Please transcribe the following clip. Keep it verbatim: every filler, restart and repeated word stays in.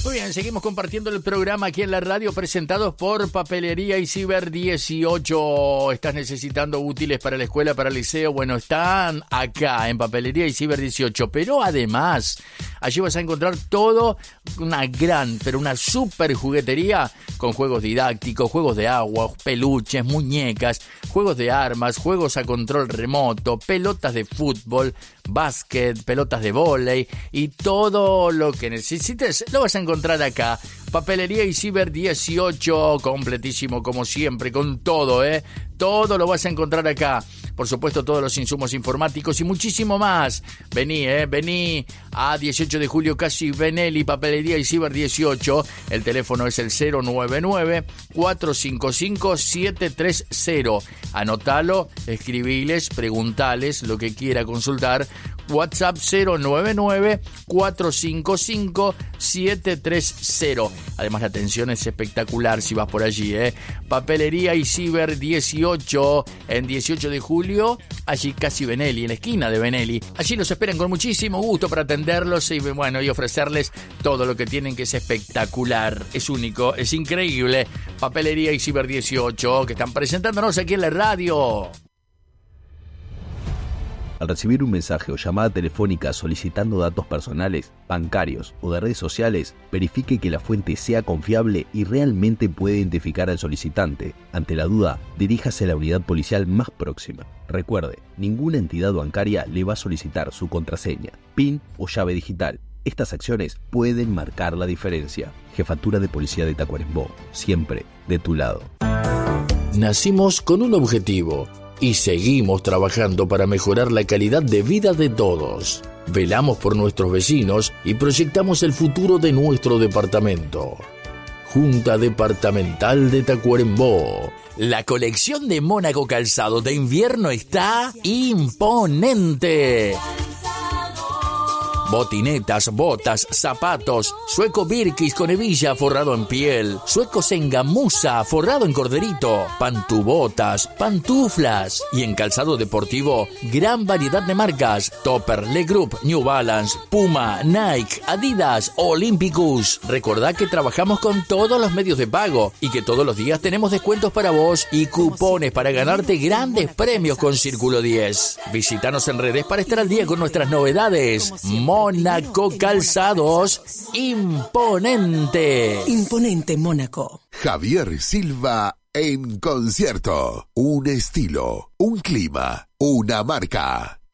Muy bien, seguimos compartiendo el programa aquí en la radio, presentados por Papelería y Ciber dieciocho. ¿Estás necesitando útiles para la escuela, para el liceo? Bueno, están acá en Papelería y Ciber dieciocho, pero además allí vas a encontrar todo, una gran, pero una super juguetería con juegos didácticos, juegos de agua, peluches, muñecas, juegos de armas, juegos a control remoto, pelotas de fútbol, básquet, pelotas de vóley y todo lo que necesites lo vas a encontrar acá. Papelería y Ciber dieciocho, completísimo como siempre, con todo, ¿eh? Todo lo vas a encontrar acá. Por supuesto, todos los insumos informáticos y muchísimo más. Vení, ¿eh? Vení a dieciocho de julio, casi Benelli, Papelería y Ciber dieciocho. El teléfono es el cero nueve nueve, cuatro cinco cinco, siete tres cero. Anotalo, escribiles, preguntales lo que quiera consultar. WhatsApp cero nueve nueve, cuatro cinco cinco, siete tres cero. Además, la atención es espectacular si vas por allí, ¿eh? Papelería y Ciber dieciocho, en dieciocho de julio, allí casi Benelli, en la esquina de Benelli. Allí los esperan con muchísimo gusto para atenderlos y, bueno, y ofrecerles todo lo que tienen, que es espectacular, es único, es increíble. Papelería y Ciber dieciocho, que están presentándonos aquí en la radio. Al recibir un mensaje o llamada telefónica solicitando datos personales, bancarios o de redes sociales, verifique que la fuente sea confiable y realmente puede identificar al solicitante. Ante la duda, diríjase a la unidad policial más próxima. Recuerde, ninguna entidad bancaria le va a solicitar su contraseña, PIN o llave digital. Estas acciones pueden marcar la diferencia. Jefatura de Policía de Tacuarembó, siempre de tu lado. Nacimos con un objetivo y seguimos trabajando para mejorar la calidad de vida de todos. Velamos por nuestros vecinos y proyectamos el futuro de nuestro departamento. Junta Departamental de Tacuarembó. La colección de Mónaco Calzado de invierno está imponente. Botinetas, botas, zapatos, sueco Birkis con hebilla forrado en piel, sueco Sengamusa forrado en corderito, pantubotas, pantuflas y en calzado deportivo, gran variedad de marcas: Topper, Le Group, New Balance, Puma, Nike, Adidas, Olympicus. Recordá que trabajamos con todos los medios de pago y que todos los días tenemos descuentos para vos y cupones para ganarte grandes premios con Círculo diez. Visítanos en redes para estar al día con nuestras novedades. Mónaco Calzados, imponente. Imponente Mónaco. Javier Silva en concierto. Un estilo, un clima, una marca.